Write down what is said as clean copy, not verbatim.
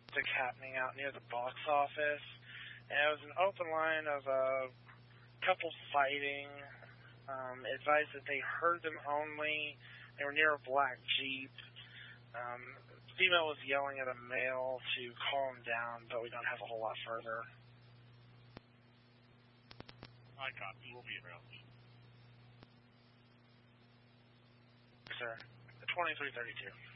happening out near the box office. And it was an open line of a couple fighting. Advised that they heard them only. They were near a black Jeep. Female was yelling at a male to calm down, but we don't have a whole lot further. I copy. We'll be around. Sir, 2332.